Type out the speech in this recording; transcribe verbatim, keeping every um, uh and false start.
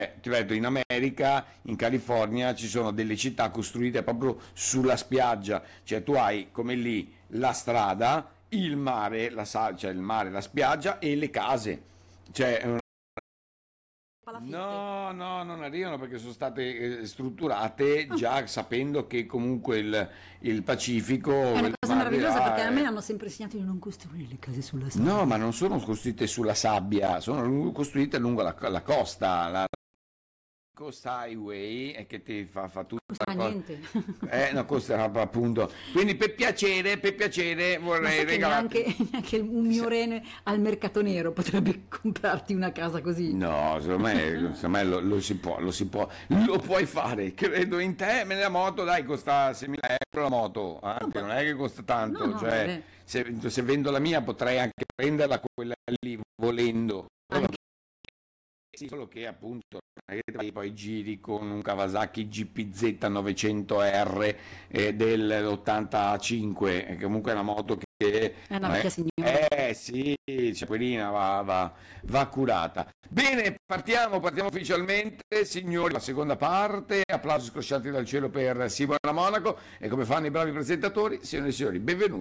ti ripeto, in America, in California, ci sono delle città costruite proprio sulla spiaggia, cioè tu hai come lì la strada, il mare, la, sa- cioè il mare, la spiaggia e le case. Cioè, Palafitte. no, no, non arrivano perché sono state eh, strutturate Ah, già sapendo che comunque il, il Pacifico, è una il cosa mare meravigliosa perché là, a me è- hanno sempre insegnato di non costruire le case sulla no, ma sabbia. non sono costruite sulla sabbia, sono lungo- costruite lungo la, la costa, la Coast Highway è che ti fa, fa tutta Costa la cosa. niente. Eh, no, costa appunto. Quindi per piacere, per piacere Ma vorrei sai che regalarti. neanche, neanche un mio rene al mercato nero potrebbe comprarti una casa così? No, secondo me, secondo me lo, lo si può, lo si può, lo puoi fare, credo in te, me la moto, dai, costa seimila euro la moto, anche, non è che costa No, tanto, no, cioè, vabbè. se, se vendo la mia potrei anche prenderla quella lì, volendo, solo Anche sì, solo che appunto non è che poi poi giri con un Kawasaki G P Z novecento R eh, dell'ottantacinque, che comunque è una moto che è una non vecchia è- signora. eh sì, cioè, quellina va, va- va curata. Bene, partiamo, partiamo ufficialmente, signori, la seconda parte, applausi scroscianti dal cielo per Simona Monaco e come fanno i bravi presentatori, signore e signori, benvenuti.